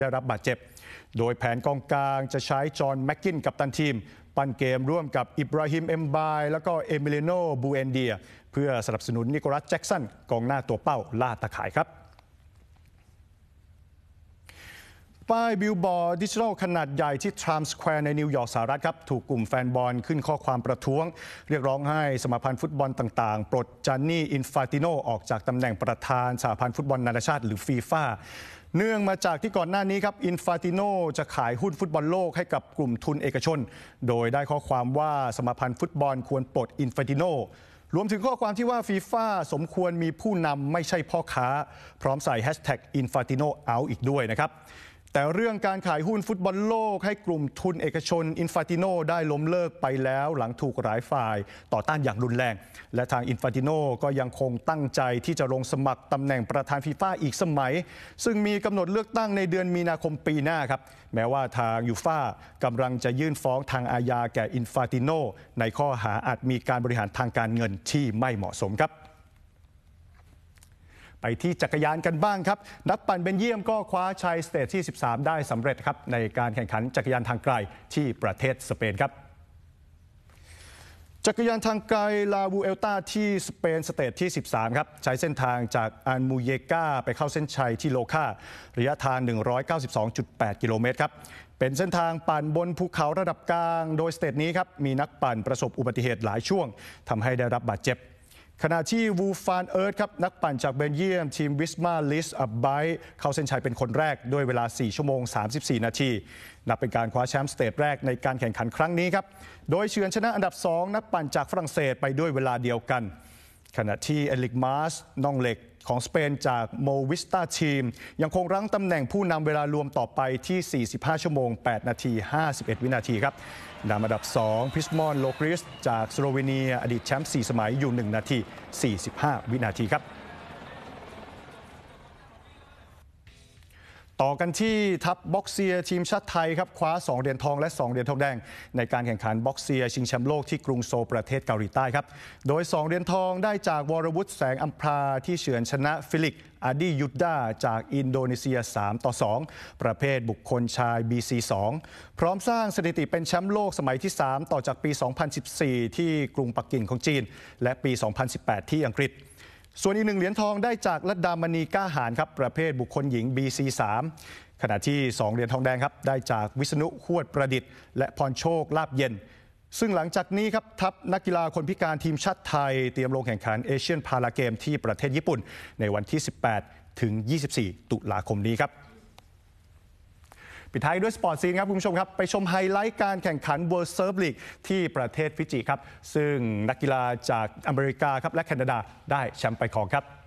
ได้รับบาดเจ็บโดยแผนกองกลางจะใช้จอห์นแม็กกินกัปตันทีมปั้นเกมร่วมกับอิบราฮิมเอมบายแล้วก็เอมิเลโนบูเอนเดียเพื่อสนับสนุนนิโคลัสแจ็กสันกองหน้าตัวเป้าล่าตาข่ายครับป้ายบิลบอร์ดดิจิทัลขนาดใหญ่ที่ไทม์สแควร์ในนิวยอร์กสหรัฐครับถูกกลุ่มแฟนบอลขึ้นข้อความประท้วงเรียกร้องให้สมาพันธ์ฟุตบอลต่างๆปลดจานนี่อินฟาติโนออกจากตำแหน่งประธานสหพันธ์ฟุตบอลนานาชาติหรือฟีฟ่าเนื่องมาจากที่ก่อนหน้านี้ครับอินฟาติโนจะขายหุ้นฟุตบอลโลกให้กับกลุ่มทุนเอกชนโดยได้ข้อความว่าสมาพันธ์ฟุตบอลควรปลดอินฟาติโนรวมถึงข้อความที่ว่าฟีฟ่าสมควรมีผู้นำไม่ใช่พ่อค้าพร้อมใส่แฮชแท็กอินฟาติโนเอาอีกด้วยนะครับแต่เรื่องการขายหุ้นฟุตบอลโลกให้กลุ่มทุนเอกชนอินฟาติโนได้ล้มเลิกไปแล้วหลังถูกหลายฝ่ายต่อต้านอย่างรุนแรงและทางอินฟาติโนก็ยังคงตั้งใจที่จะลงสมัครตำแหน่งประธานฟีฟ่าอีกสมัยซึ่งมีกำหนดเลือกตั้งในเดือนมีนาคมปีหน้าครับแม้ว่าทางยูฟ่ากำลังจะยื่นฟ้องทางอาญาแก่อินฟาติโนในข้อหาอาจมีการบริหารทางการเงินที่ไม่เหมาะสมครับไปที่จักรยานกันบ้างครับนักปั่นเบลเยียมก็คว้าชัยสเตจที่13ได้สำเร็จครับในการแข่งขันจักรยานทางไกลที่ประเทศสเปนครับจักรยานทางไกลลาวูเอลตาที่สเปนสเตจที่13ครับใช้เส้นทางจากอันมูเยกาไปเข้าเส้นชัยที่โลคาระยะทาง 192.8 กิโลเมตรครับเป็นเส้นทางปั่นบนภูเขาระดับกลางโดยสเตจนี้ครับมีนักปั่นประสบอุบัติเหตุหลายช่วงทำให้ได้รับบาดเจ็บขณะที่วูฟานเอิร์ธครับนักปั่นจากเบลเยียมทีมวิสมาลิสอับไบเข้าเส้นชัยเป็นคนแรกด้วยเวลา4 ชั่วโมง 34 นาทีนับเป็นการคว้าแชมป์สเตจแรกในการแข่งขันครั้งนี้ครับโดยเฉือนชนะอันดับ2นักปั่นจากฝรั่งเศสไปด้วยเวลาเดียวกันขณะที่เอลิกมาสน่องเหล็กของสเปนจากโมวิสตาทีมยังคงรั้งตำแหน่งผู้นำเวลารวมต่อไปที่45 ชั่วโมง 8 นาที 51 วินาทีครับนำอันดับ2พิสมอนโลกริสจากสโลเวเนียอดีตแชมป์4 สมัยอยู่1 นาที 45 วินาทีครับต่อกันที่ทัพบ็อกเซียทีมชาติไทยครับคว้า2 เหรียญทองและ2 เหรียญทองแดงในการแข่งขันบ็อกเซียชิงแชมป์โลกที่กรุงโซลประเทศเกาหลีใต้ครับโดย2 เหรียญทองได้จากวรวุฒิแสงอัมพาที่เฉือนชนะฟิลิกอาดียุดดาจากอินโดนีเซีย3-2ประเภทบุคคลชาย BC2 พร้อมสร้างสถิติเป็นแชมป์โลกสมัยที่3ต่อจากปี 2014 ที่กรุงปักกิ่งของจีนและปี 2018 ที่อังกฤษส่วนอีก1 เหรียญทองได้จากลัดดามณีกล้าหาญครับประเภทบุคคลหญิง BC3 ขณะที่2 เหรียญทองแดงครับได้จากวิษณุหวดประดิษฐ์และพรโชคลาบเย็นซึ่งหลังจากนี้ครับทัพนักกีฬาคนพิการทีมชาติไทยเตรียมลงแข่งขันเอเชียนพาราเกมที่ประเทศญี่ปุ่นในวันที่ 18 ถึง 24 ตุลาคมนี้ครับปิดท้ายด้วยสปอร์ตซีนครับคุณผู้ชมครับไปชมไฮไลท์การแข่งขัน World Surf League ที่ประเทศฟิจิครับซึ่งนักกีฬาจากอเมริกาครับและแคนาดาได้แชมป์ไปครองครับ